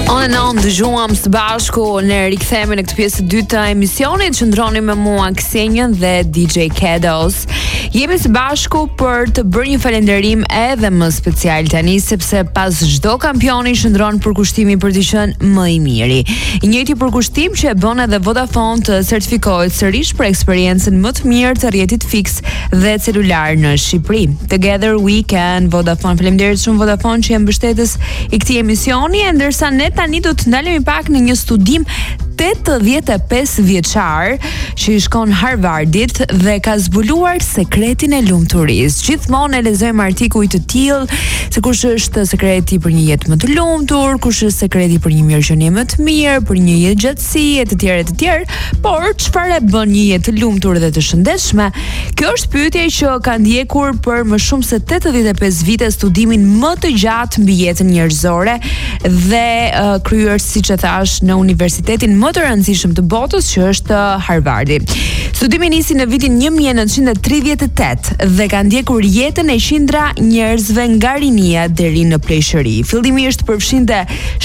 Dëgjuam së bashku, ne rikthehemi në këtë pjesë të dytë të emisionit. Qëndroni me mua Ksenia dhe DJ Kedos. Jemi së bashku për të bërë një falënderim edhe më special tani, sepse pas çdo kampioni shndron përkushtimi për të qenë më i miri. I njëjti përkushtim që e bën edhe Vodafone të certifikohet sërish për eksperiencën më të mirë të rrjetit fiks dhe celular në Shqipëri. Together we can. Vodafone. Faleminderit shumë Vodafone që janë mbështetës i këtij emisioni, ndërsa ne tani do të ndalemi pak në një studim 85 vjeçar që i shkon Harvardit dhe ka zbuluar sekretin e lumturisë. Gjithmonë e lexojmë artikuj të tillë se kush është sekreti për një jetë më të lumtur, kush është sekreti për një mirëqenie më të mirë, për një jetë gjatësi e të tjerë, por çfarë e bën një jetë të lumtur dhe të shëndetshme? Kjo është pyetja që ka ndjekur për më shumë se 85 vite studimin më të gjatë mbi jetën njerëzore dhe kryer, siç e thash, në universitetin më të rëndësishëm të botës, që është Harvardi. Studimi nisi në vitin 1938 dhe ka ndjekur jetën e qindra njerëzve nga rinia deri në plejshëri. Fillimisht përfshinte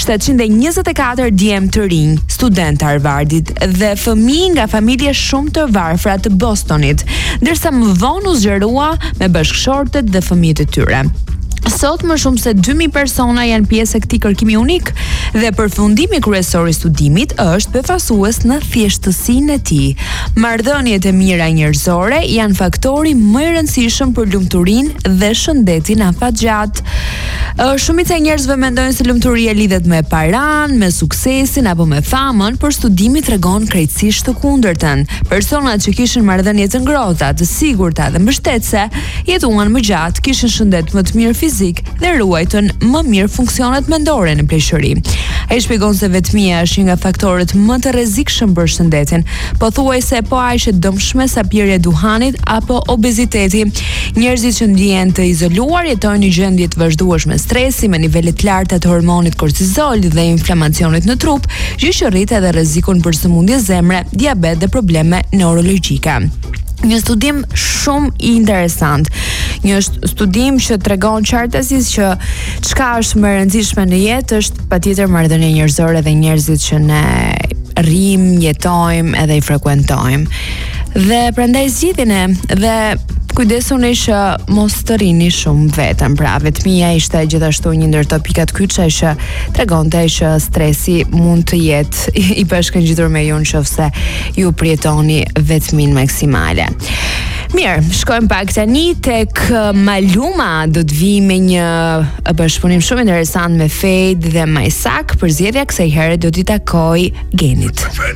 724 djem të rinj, studentë Harvardit dhe fëmijë nga familje shumë të varfra të Bostonit, ndërsa më vonë u zgjerua me bashkëshortet dhe fëmijët e tyre. Sot më shumë se 2000 persona janë pjesë e këtij kërkimi unik dhe përfundimi kryesor i studimit është befasues në thjeshtësinë e tij. Marrëdhëniet e mira njerëzore janë faktori më i rëndësishëm për lumturinë dhe shëndetin afatgjat. Shumica e njerëzve mendojnë se lumturia lidhet me paran, me suksesin apo me famën, por studimi tregon krejtësisht të kundërtën. Personat që kishin marrëdhënie të ngrohta, të sigurta dhe mbështetëse, jetuan më gjatë, kishin shëndet më të mirë fizik dhe ruajtën më mirë funksionet mendore në plejshëri. Ai shpjegon se vetmia është një nga faktorët më të rrezikshëm për shëndetin, pothuajse po aq e dëmshme sa pirja e duhanit apo obeziteti. Njerëzit që ndihen të izoluar jetojnë në gjendje të vazhdueshme stresi me nivele të larta të hormonit kortizol dhe inflamacionit në trup, gjë që rrit edhe rrezikun për sëmundje zemre, diabet dhe probleme neurologjike. Një studim shumë i interesant. Një studim që tregon qartësisht që çka është më e rëndësishme në jetë është patjetër marrëdhënia njerëzore dhe njerëzit që ne rrim, jetojmë edhe i frekuentojmë. Dhe prandaj zgjidhini dhe kujdesuni që mos të rini shumë vetëm. Pra, vetmia ishte gjithashtu një ndër to pikat kyçe që tregonte që stresi mund të jetë i bashkëngjitur me ju nëse ju përjetoni vetmin maksimale. Mirë, shkojmë pak tani tek Maluma. Do të vi me një bashkëpunim shumë interesant me Fade dhe Majsak. Për zgjedhja kësaj here do t'i takoj Genit.